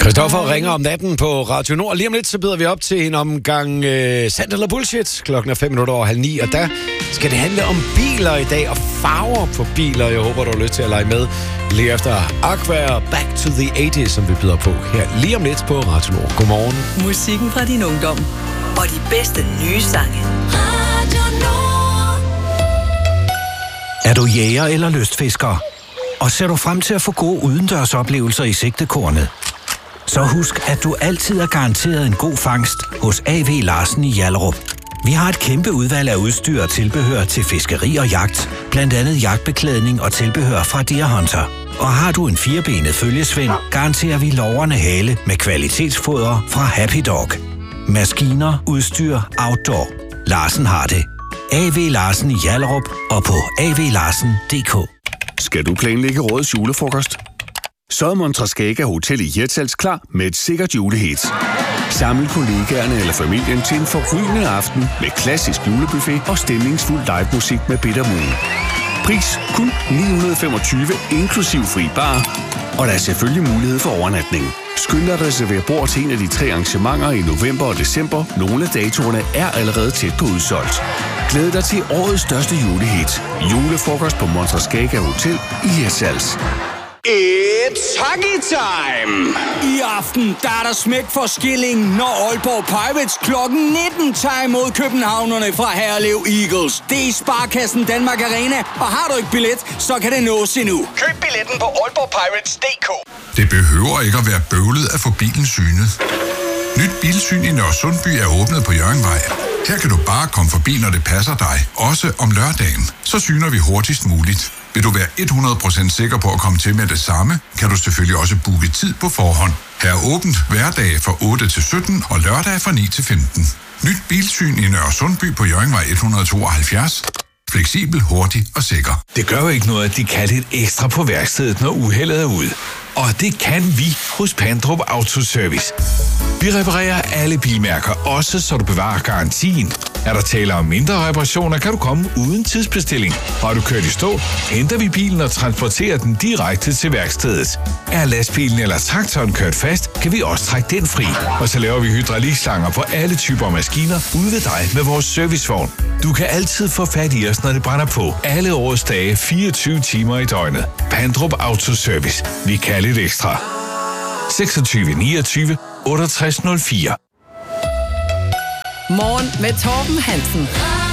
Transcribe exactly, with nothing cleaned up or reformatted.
Christoffer ringer om natten på Radio Nord. Lige om lidt, så byder vi op til en omgang øh, sandt eller bullshit. Klokken er fem minutter over halv ni, og der skal det handle om biler i dag og farver på biler. Jeg håber, du har lyst til at lege med lige efter Aqua og Back to the eighties, som vi byder på her lige om lidt på Radio Nord. Godmorgen. Musikken fra din ungdom og de bedste nye sange. Radio Nord. Er du jæger eller lystfisker? Og ser du frem til at få gode udendørsoplevelser i sigtekornet? Så husk, at du altid er garanteret en god fangst hos A V Larsen i Hjallerup. Vi har et kæmpe udvalg af udstyr og tilbehør til fiskeri og jagt, blandt andet jagtbeklædning og tilbehør fra Deer Hunter. Og har du en firebenet følgesvend, garanterer vi lårerne hale med kvalitetsfoder fra Happy Dog. Maskiner, udstyr, outdoor. Larsen har det. A V Larsen i Hjallerup og på a v larsen punktum d k. Skal du planlægge årets julefrokost? Så er Montrascaga Hotel i Hirtshals klar med et sikkert julehit. Samle kollegaerne eller familien til en forrygende aften med klassisk julebuffet og stemningsfuld livemusik med Bitter Moon. Pris kun ni hundrede femogtyve inklusiv fri bar, og der er selvfølgelig mulighed for overnatning. Skynd dig at reservere bord til en af de tre arrangementer i november og december. Nogle af datorerne er allerede tæt på udsolgt. Glæd dig til årets største julehit. Julefrokost på Montrascaga Hotel i Hirtshals. It's hockey time! I aften, der er der smæk for skillingen, når Aalborg Pirates klokken nitten tager imod københavnerne fra Herlev Eagles. Det er i Sparkassen Danmark Arena, og har du ikke billet, så kan det nås endnu. Køb billetten på aalborg pirates punktum d k. Det behøver ikke at være bøvlet at få bilen synet. Nyt bilsyn i Nørresundby er åbnet på Hjørringvej. Her kan du bare komme forbi, når det passer dig, også om lørdagen. Så syner vi hurtigst muligt. Vil du være hundrede procent sikker på at komme til med det samme, kan du selvfølgelig også booke tid på forhånd. Her er åbent hverdage fra otte til sytten og lørdag fra ni til femten. Nyt bilsyn i Nørresundby på Hjørringvej et hundrede tooghalvfjerds. Fleksibel, hurtig og sikker. Det gør jo ikke noget, at de kan lidt ekstra på værkstedet, når uheldet er ude. Og det kan vi hos Pandrup Autoservice. Vi reparerer alle bilmærker, også så du bevarer garantien. Er der tale om mindre reparationer, kan du komme uden tidsbestilling. Har du kørt i stå, henter vi bilen og transporterer den direkte til værkstedet. Er lastbilen eller traktoren kørt fast, kan vi også trække den fri. Og så laver vi hydraulikslanger på alle typer maskiner ude ved dig med vores servicevogn. Du kan altid få fat i os, når det brænder på. Alle årets dage, fireogtyve timer i døgnet. Pandrup Autoservice. Vi kan lidt ekstra. seksogtyve niogtyve otteogtres nul fire. Morgen med Torben Hansen.